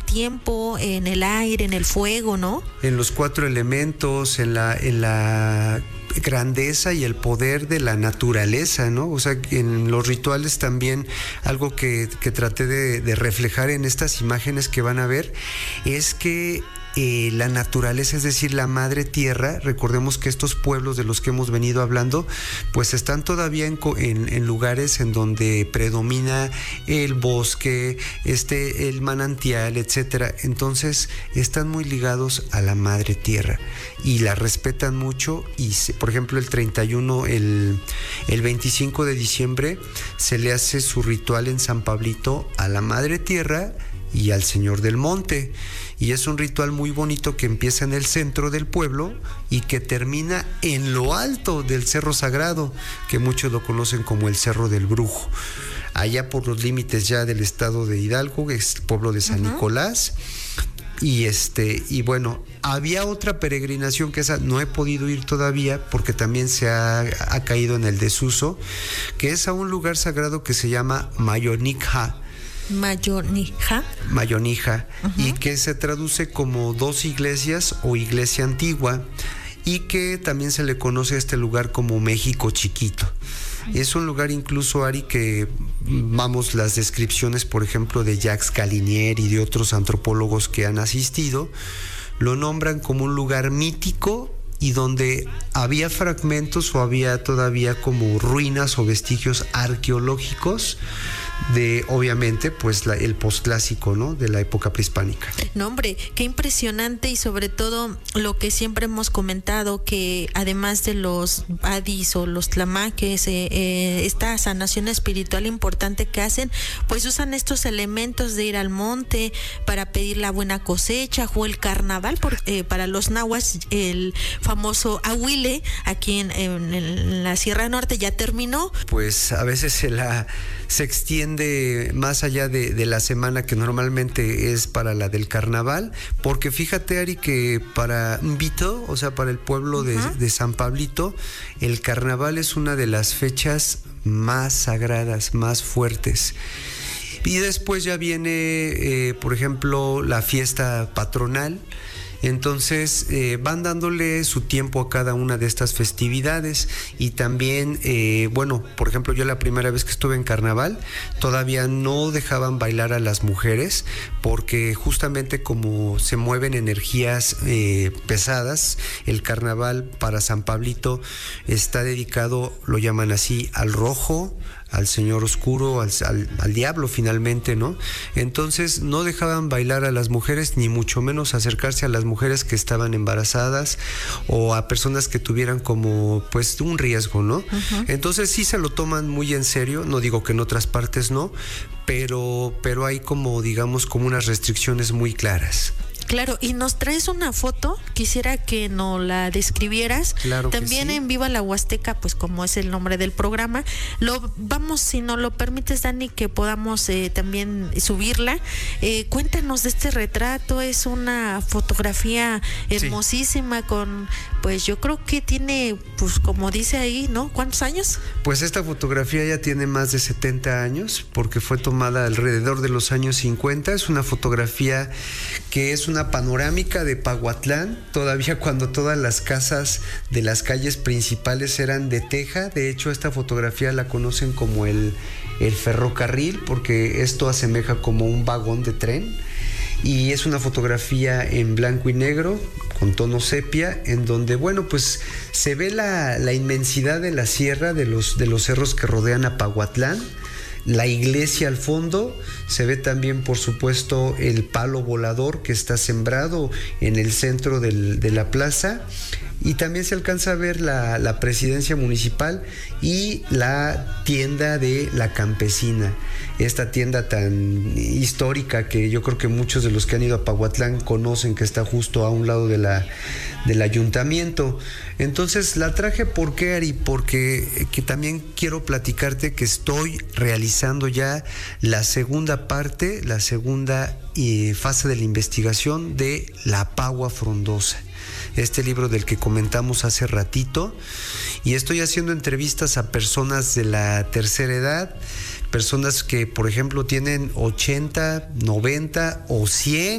tiempo, en el aire, en el fuego, ¿no? En los 4 elementos, en la grandeza y el poder de la naturaleza, ¿no? O sea, en los rituales también algo que traté de reflejar en estas imágenes que van a ver es que la naturaleza, es decir, la madre tierra, recordemos que estos pueblos de los que hemos venido hablando, pues están todavía en lugares en donde predomina el bosque, el manantial, etcétera. Entonces están muy ligados a la madre tierra y la respetan mucho. Y por ejemplo el 31, el 25 de diciembre se le hace su ritual en San Pablito a la madre tierra y al Señor del Monte, y es un ritual muy bonito que empieza en el centro del pueblo y que termina en lo alto del Cerro Sagrado, que muchos lo conocen como el Cerro del Brujo, allá por los límites ya del estado de Hidalgo, es el pueblo de San Nicolás. Y bueno, había otra peregrinación que esa no he podido ir todavía porque también se ha caído en el desuso, que es a un lugar sagrado que se llama Mayonija, y que se traduce como 2 iglesias o iglesia antigua, y que también se le conoce a este lugar como México Chiquito. Es un lugar incluso, Ari, que vamos, las descripciones, por ejemplo, de Jacques Galinier y de otros antropólogos que han asistido, lo nombran como un lugar mítico y donde había fragmentos o había todavía como ruinas o vestigios arqueológicos de, obviamente, pues el posclásico, ¿no?, de la época prehispánica. No, hombre, qué impresionante, y sobre todo lo que siempre hemos comentado, que además de los badis o los tlamáqueres, esta sanación espiritual importante que hacen, pues usan estos elementos de ir al monte para pedir la buena cosecha, o el carnaval, para los nahuas, el famoso ahuile, aquí en la Sierra Norte ya terminó. Pues a veces se extiende más allá de la semana que normalmente es para la del carnaval, porque fíjate, Ari, que para Mbito, o sea, para el pueblo de San Pablito, el carnaval es una de las fechas más sagradas, más fuertes. Y después ya viene, por ejemplo, la fiesta patronal. Entonces van dándole su tiempo a cada una de estas festividades. Y también, bueno, por ejemplo, yo la primera vez que estuve en carnaval todavía no dejaban bailar a las mujeres, porque justamente como se mueven energías pesadas, el carnaval para San Pablito está dedicado, lo llaman así, al rojo, al señor oscuro, al diablo finalmente, ¿no? Entonces no dejaban bailar a las mujeres, ni mucho menos acercarse a las mujeres que estaban embarazadas o a personas que tuvieran como pues un riesgo, ¿no? Entonces sí se lo toman muy en serio, no digo que en otras partes no, pero hay como, digamos, como unas restricciones muy claras. Claro, y nos traes una foto, quisiera que nos la describieras. Claro. También que sí. En Viva la Huasteca, pues como es el nombre del programa, vamos, si nos lo permites, Dani, que podamos también subirla. Cuéntanos de este retrato, es una fotografía hermosísima, con, pues yo creo que tiene, pues como dice ahí, ¿no? ¿Cuántos años? Pues esta fotografía ya tiene más de 70 años, porque fue tomada alrededor de los años 50. Es una fotografía que es una panorámica de Pahuatlán, todavía cuando todas las casas de las calles principales eran de teja. De hecho, esta fotografía la conocen como el ferrocarril, porque esto asemeja como un vagón de tren, y es una fotografía en blanco y negro con tono sepia, en donde, bueno, pues se ve la inmensidad de la sierra, de los cerros que rodean a Pahuatlán, la iglesia al fondo, se ve también, por supuesto, el palo volador que está sembrado en el centro de la plaza, y también se alcanza a ver la presidencia municipal y la tienda de la campesina, esta tienda tan histórica que yo creo que muchos de los que han ido a Pahuatlán conocen, que está justo a un lado del ayuntamiento. Entonces la traje, ¿por qué, Ari? Porque que también quiero platicarte que estoy realizando ya la segunda parte, la segunda fase de la investigación de La Pagua Frondosa, este libro del que comentamos hace ratito, y estoy haciendo entrevistas a personas de la tercera edad, personas que, por ejemplo, tienen 80, 90 o 100